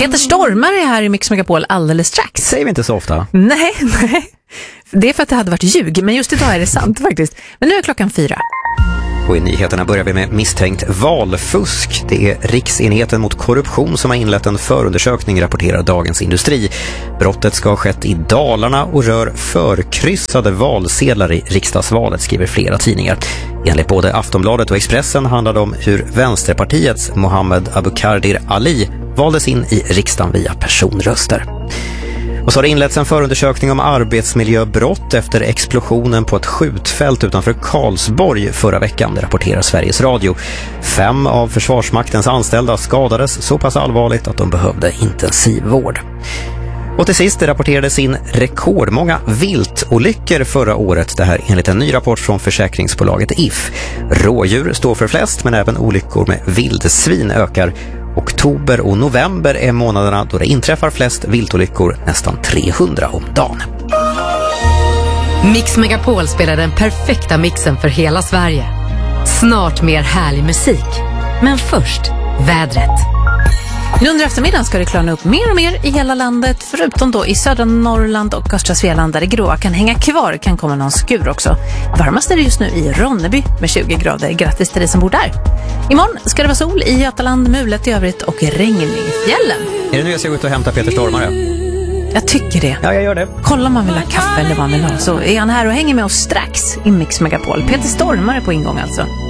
Peter Stormare är här i Mix Megapol alldeles strax. Säger vi inte så ofta. Nej. Det är för att det hade varit ljug, men just idag är det sant faktiskt. Men nu är klockan 4. Och i nyheterna börjar vi med misstänkt valfusk. Det är Riksenheten mot korruption som har inlett en förundersökning, rapporterar Dagens Industri. Brottet ska ha skett i Dalarna och rör förkryssade valsedlar i riksdagsvalet, skriver flera tidningar. Enligt både Aftonbladet och Expressen handlar det om hur Vänsterpartiets Mohammed Abukardhir Ali valdes in i riksdagen via personröster. Och så har det inletts en förundersökning om arbetsmiljöbrott efter explosionen på ett skjutfält utanför Karlsborg förra veckan, det rapporterar Sveriges Radio. 5 av Försvarsmaktens anställda skadades så pass allvarligt att de behövde intensivvård. Och till sist rapporterades in rekordmånga viltolyckor förra året. Det här enligt en ny rapport från försäkringsbolaget If. Rådjur står för flest, men även olyckor med vildsvin ökar. Oktober och november är månaderna då det inträffar flest viltolyckor, nästan 300 om dagen. Mix Megapol spelar den perfekta mixen för hela Sverige. Snart mer härlig musik. Men först, vädret. Nu under eftermiddagen ska det klarna upp mer och mer i hela landet, förutom då i södra Norrland och östra Svealand där det gråa kan hänga kvar, kan komma någon skur också. Varmast är det just nu i Ronneby med 20 grader. Grattis till dig som bor där. Imorgon ska det vara sol i Götaland, mulet i övrigt och regn i fjällen. Är det nu jag ska gå ut och hämta Peter Stormare? Jag tycker det. Ja, jag gör det. Kolla om man vill ha kaffe eller vad man vill ha, så är han här och hänger med oss strax i Mix Megapol. Peter Stormare på ingång alltså.